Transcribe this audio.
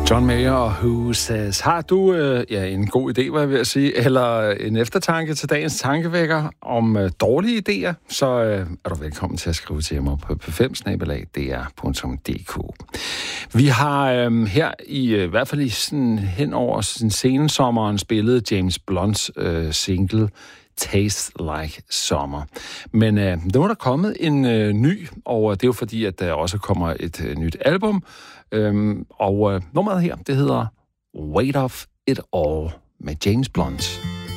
John Mayer og Who Says. Har du en god idé, hvad jeg vil sige, eller en eftertanke til dagens tankevækker om dårlige idéer, så er du velkommen til at skrive til mig på p5snabel@dr.dk. Vi har her i hvert fald i sådan hen over sensommeren spillet James Blunts single Taste Like Summer. Men nu er der kommet en ny, og det er jo fordi, at der også kommer et nyt album. Og nummeret her, det hedder Weight of It All med James Blunt.